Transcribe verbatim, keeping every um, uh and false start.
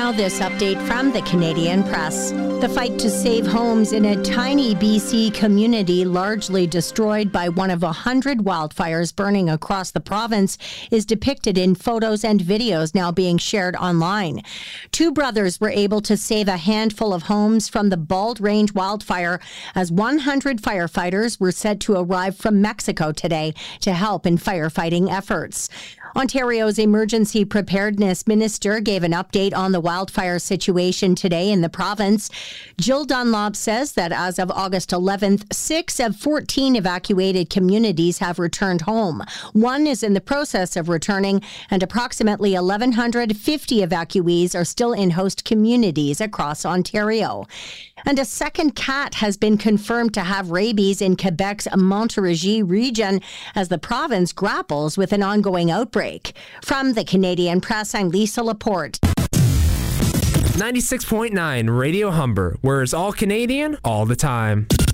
now, this update from the Canadian Press. The fight to save homes in a tiny B C community largely destroyed by one of a hundred wildfires burning across the province is depicted in photos and videos now being shared online. Two brothers were able to save a handful of homes from the Bald Range wildfire as one hundred firefighters were said to arrive from Mexico today to help in firefighting efforts. Ontario's emergency preparedness minister gave an update on the wildfire situation today in the province. Jill Dunlop says that as of August eleventh, six of fourteen evacuated communities have returned home. One is in the process of returning, and approximately one thousand one hundred fifty evacuees are still in host communities across Ontario. And a second cat has been confirmed to have rabies in Quebec's Montérégie region as the province grapples with an ongoing outbreak. From the Canadian Press, I'm Lisa Laporte. ninety-six point nine Radio Humber, where it's all Canadian all the time.